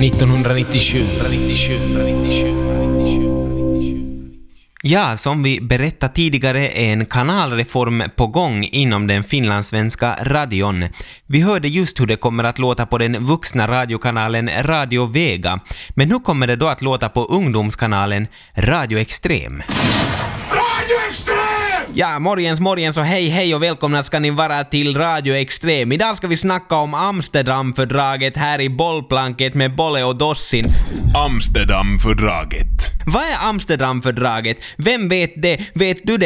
1997. Ja, som vi berättade tidigare är en kanalreform på gång inom den finlandssvenska radion. Vi hörde just hur det kommer att låta på den vuxna radiokanalen Radio Vega. Men hur kommer det då att låta på ungdomskanalen Radio Extrem? Radio Extrem! Ja, morgens och hej och välkomna ska ni vara till Radio Extrem. Idag ska vi snacka om Amsterdamfördraget här i bollplanket med Bolle och Dossin. Amsterdamfördraget. Vad är Amsterdamfördraget? Vem vet det? Vet du det?